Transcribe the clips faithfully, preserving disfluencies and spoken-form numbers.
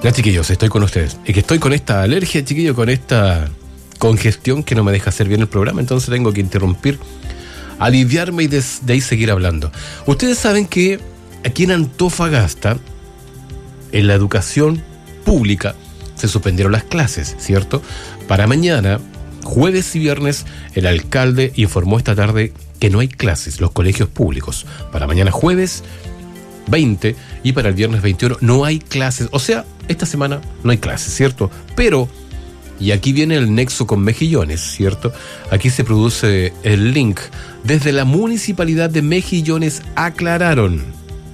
Ya, chiquillos, estoy con ustedes. Es que estoy con esta alergia, chiquillos, con esta congestión que no me deja hacer bien el programa, entonces tengo que interrumpir, aliviarme y de, de ahí seguir hablando. Ustedes saben que aquí en Antofagasta, en la educación pública, se suspendieron las clases, ¿cierto? Para mañana, jueves y viernes, el alcalde informó esta tarde que no hay clases, los colegios públicos. Para mañana jueves veinte y para el viernes veintiuno no hay clases. O sea, esta semana no hay clases, ¿cierto? Pero, y aquí viene el nexo con Mejillones, ¿cierto? Aquí se produce el link. Desde la Municipalidad de Mejillones aclararon.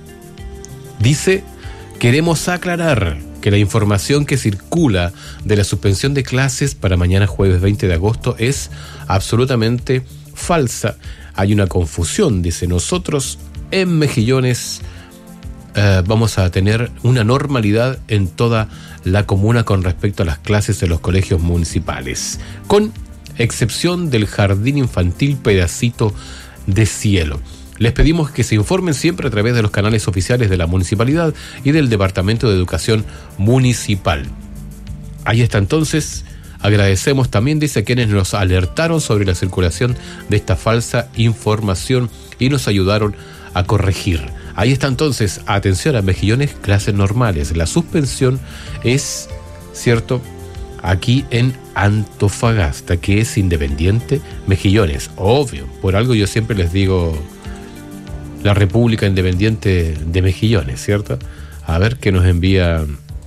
Dice, queremos aclarar que la información que circula de la suspensión de clases para mañana jueves veinte de agosto es absolutamente falsa. Hay una confusión, dice. Nosotros en Mejillones eh, vamos a tener una normalidad en toda la comuna con respecto a las clases de los colegios municipales, con excepción del Jardín Infantil Pedacito de Cielo. Les pedimos que se informen siempre a través de los canales oficiales de la municipalidad y del Departamento de Educación Municipal. Ahí está entonces. Agradecemos también, dice, a quienes nos alertaron sobre la circulación de esta falsa información y nos ayudaron a corregir. Ahí está entonces, atención a Mejillones, clases normales. La suspensión es, ¿cierto?, aquí en Antofagasta, que es independiente Mejillones. Obvio, por algo yo siempre les digo la República Independiente de Mejillones, ¿cierto? A ver qué nos envía.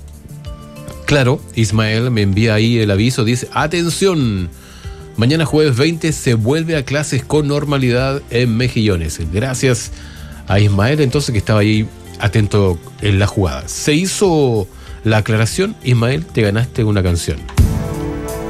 Claro, Ismael me envía ahí el aviso, dice, atención, mañana jueves veinte se vuelve a clases con normalidad en Mejillones. Gracias a Ismael, entonces, que estaba ahí atento en la jugada. Se hizo la aclaración, Ismael, te ganaste una canción.